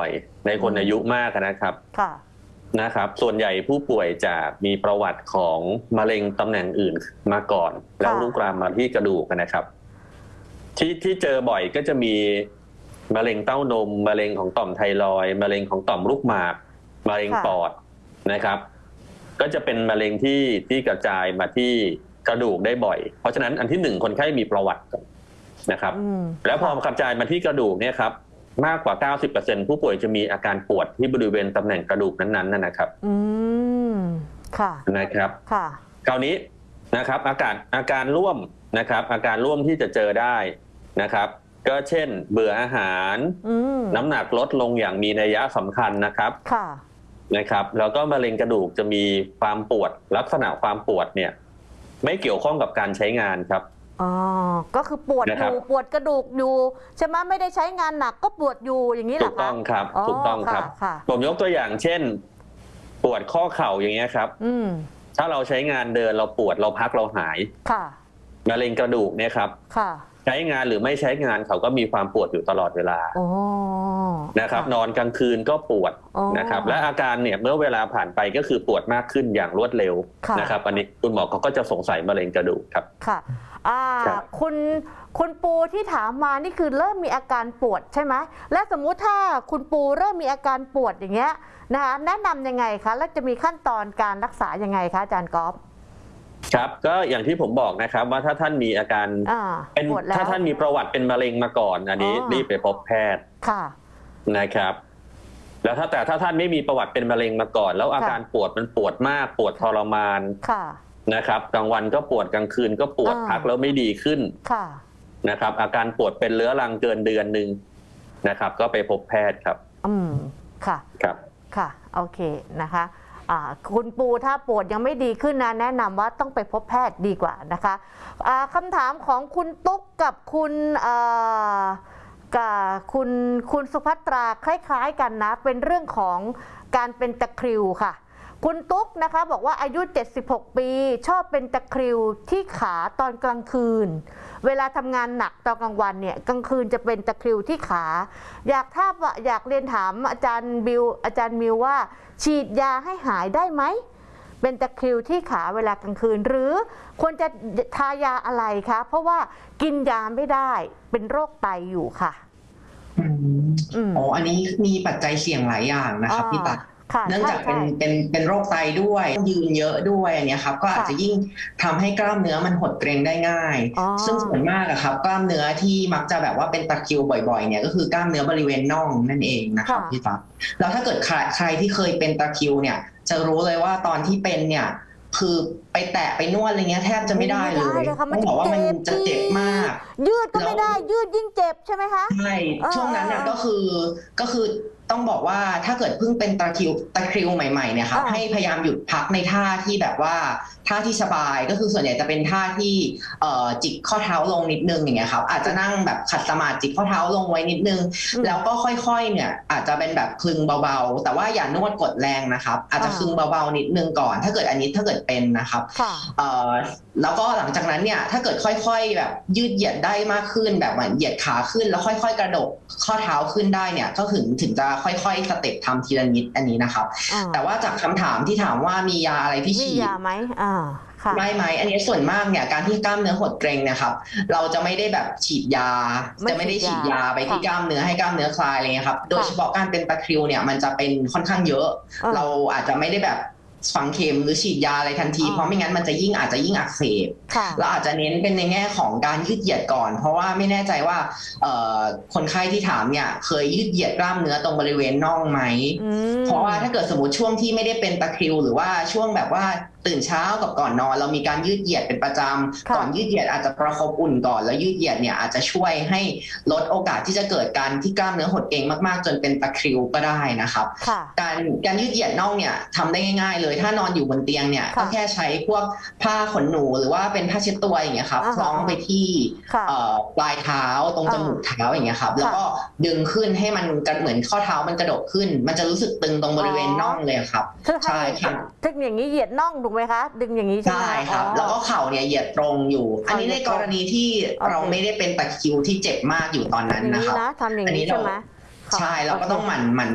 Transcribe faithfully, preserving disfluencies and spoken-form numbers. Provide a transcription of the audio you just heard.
อยในคนอายุมากนะครับค่ะนะครับส่วนใหญ่ผู้ป่วยจะมีประวัติของมะเร็งตำแหน่งอื่นมาก่อนแล้วลุกลามมาที่กระดูกนะครับที่ที่เจอบ่อยก็จะมีมะเร็งเต้านมมะเร็งของต่อมไทรอยด์มะเร็งของต่อมลูกหมากมะเร็งปอดนะครับก็จะเป็นมะเร็งที่ที่กระจายมาที่กระดูกได้บ่อยเพราะฉะนั้นอันที่หนึ่งคนไข้มีประวัตินะครับแล้วพอกระจายมาที่กระดูกเนี่ยครับมากกว่า เก้าสิบเปอร์เซ็นต์ ผู้ป่วยจะมีอาการปวดที่บริเวณตำแหน่งกระดูกนั้นๆนะครับอืมค่ะนะครับค่ะคราวนี้นะครับอาการอาการร่วมนะครับอาการร่วมที่จะเจอได้นะครับก็เช่นเบื่ออาหารน้ำหนักลดลงอย่างมีนัยสำคัญนะครับค่ะนะครับแล้วก็มะเร็งกระดูกจะมีความปวดลักษณะความปวดเนี่ยไม่เกี่ยวข้องกับการใช้งานครับอ๋อก็คือปวดอยู่ปวดกระดูกอยู่ใช่ไหมไม่ได้ใช้งานหนักก็ปวดอยู่อย่างนี้เหรอคะถูกต้องครับถูกต้องครับผมยกตัวอย่างเช่นปวดข้อเข่าอย่างเงี้ยครับอืมถ้าเราใช้งานเดินเราปวดเราพักเราหายค่ะมะเร็งกระดูกเนี่ยครับค่ะใช้งานหรือไม่ใช้งานเขาก็มีความปวดอยู่ตลอดเวลานะครับนอนกลางคืนก็ปวดนะครับและอาการเนี่ยเมื่อเวลาผ่านไปก็คือปวดมากขึ้นอย่างรวดเร็วนะครับอันนี้คุณหมอเขาก็จะสงสัยมะเร็งกระดูกครับค่ะอ่าคุณคุณปูที่ถามมานี่คือเริ่มมีอาการปวดใช่ไหมและสมมุติถ้าคุณปูเริ่มมีอาการปวดอย่างเงี้ยนะคะแนะนำยังไงคะแล้วจะมีขั้นตอนการรักษายังไงคะอาจารย์ก๊อฟครับก็อย่างที่ผมบอกนะครับว่าถ้าท่านมีอาการเป็นถ้าท่านมีประวัติเป็นมะเร็งมาก่อนอันนี้รีบไปพบแพทย์ค่ะนะครับแล้วถ้าแต่ถ้าท่านไม่มีประวัติเป็นมะเร็งมาก่อนแล้วอาการปวดมันปวดมากปวดทรมานนะครับกลางวันก็ปวดกลางคืนก็ปวดพักแล้วไม่ดีขึ้นนะครับอาการปวดเป็นเรื้อรังเกินเดือนหนึ่งนะครับก็ไปพบแพทย์ครับอืมค่ะครับค่ะโอเคนะคะคุณปูถ้าปวดยังไม่ดีขึ้นนะแนะนำว่าต้องไปพบแพทย์ดีกว่านะคะคำถามของคุณตุ๊กกับคุณกับคุณคุณสุภัตราคล้ายๆกันนะเป็นเรื่องของการเป็นตะคริวค่ะคุณตุ๊กนะคะบอกว่าอายุเจ็ดสิบหกปีชอบเป็นตะคริวที่ขาตอนกลางคืนเวลาทำงานหนักตอนกลางวันเนี่ยกลางคืนจะเป็นตะคริวที่ขาอยากทราบว่าอยากเรียนถามอาจารย์บิวอาจารย์มิวว่าฉีดยาให้หายได้ไหมเป็นตะคริวที่ขาเวลากลางคืนหรือควรจะทายาอะไรคะเพราะว่ากินยาไม่ได้เป็นโรคไตอยู่ค่ะอ๋ออันนี้มีปัจจัยเสี่ยงหลายอย่างนะครับพี่ตั๊กเนื่องจากเป็นเป็นเป็นโรคไตด้วยยืนเยอะด้วยอันนี้ครับก็อาจจะยิ่งทำให้กล้ามเนื้อมันหดเกร็งได้ง่ายซึ่งส่วนมากอะครับกล้ามเนื้อที่มักจะแบบว่าเป็นตะคริวบ่อยๆเนี่ยก็คือกล้ามเนื้อบริเวณน่องนั่นเองนะครับพี่ตั๊กแล้วถ้าเกิดใครใครที่เคยเป็นตะคริวเนี่ยจะรู้เลยว่าตอนที่เป็นเนี่ยคือไปแตะไปนวดอะไรเงี้ยแทบจะไม่ได้เลยต้องบอกว่ามันจะเจ็บมากยืดก็ไม่ได้ยืดยิ่งเจ็บใช่ไหมคะใช่ช่วงนั้นเนี่ยก็คือก็คือต้องบอกว่าถ้าเกิดเพิ่งเป็นตะคริวตะคริวใหม่ๆเนี่ยครับให้พยายามหยุดพักในท่าที่แบบว่าท่าที่สบายก็คือส่วนใหญ่จะเป็นท่าที่จิกข้อเท้าลงนิดนึงอย่างเงี้ยครับอาจจะนั่งแบบขัดสมาธิจิกข้อเท้าลงไว้นิดนึงแล้วก็ค่อยๆเนี่ยอาจจะเป็นแบบคลึงเบาๆแต่ว่าอย่านวดกดแรงนะครับอาจจะคลึงเบาๆนิดนึงก่อนถ้าเกิดอันนี้ถ้าเกิดเป็นนะครับแล้วก็หลังจากนั้นเนี่ยถ้าเกิดค่อยๆแบบยืดเหยียดได้มากขึ้นแบบเหมือนเหยียดขาขึ้นแล้วค่อยๆกระดกข้อเท้าขึ้นได้เนี่ยก็ถึงถึงจะค่อยๆสเต็ปทำทีละนิดอันนี้นะครับแต่ว่าจากคำถามที่ถามว่ามียาอะไรที่ฉีดมียาไหมอ่าไม่ไหมอันนี้ส่วนมากเนี่ยการที่กล้ามเนื้อหดเกร็งเนี่ยครับเราจะไม่ได้แบบฉีดยาจะไม่ได้ฉีดยาไปที่กล้ามเนื้อให้กล้ามเนื้อคลายอะไรเงี้ยครับโดยเฉพาะการเป็นตะคริวเนี่ยมันจะเป็นค่อนข้างเยอะเราอาจจะไม่ได้แบบฝังเข็มหรือฉีดยาอะไรทันทีเพราะไม่งั้นมันจะยิ่งอาจจะยิ่งอักเสบเราอาจจะเน้นเป็นในแง่ของการยืดเหยียดก่อนเพราะว่าไม่แน่ใจว่าคนไข้ที่ถามเนี่ยเคยยืดเหยียดกล้ามเนื้อตรงบริเวณน่องไหมเพราะว่าถ้าเกิดสมมติช่วงที่ไม่ได้เป็นตะคริวหรือว่าช่วงแบบว่าตื่นเช้ากับก่อนนอนเรามีการยืดเหยียดเป็นประจำก่อนยืดเหยียดอาจจะประคบอุ่นก่อนแล้วยืดเหยียดเนี่ยอาจจะช่วยให้ลดโอกาสที่จะเกิดการที่กล้ามเนื้อหดเกร็งมากๆจนเป็นตะคริวก็ได้นะครับการการยืดเหยียดน่องเนี่ยทำได้ง่ายๆเลยถ้านอนอยู่บนเตียงเนี่ยก็แค่ใช้พวกผ้าขนหนูหรือว่าเป็นผ้าเช็ดตัวอย่างเงี้ยครับคล้องไปที่ปลายเท้าตรงจมูกเท้าอย่างเงี้ยครับแล้วก็ดึงขึ้นให้มันเหมือนข้อเท้ามันกระดกขึ้นมันจะรู้สึกตึงตรงบริเวณน่องเลยครับใช่ค่ะทึกอย่างนี้เหยียดน่องถูกไหมคะดึงอย่างนี้ใช่ไหมใช่ครับแล้วก็เข่าเนี่ยเหยียดตรงอยู่อันนี้ในกรณีที่เราไม่ได้เป็นตะคริวที่เจ็บมากอยู่ตอนนั้นนะครับทำอย่างนี้ใช่ไหมใช่เราก็ต้องหมั่นหมั่น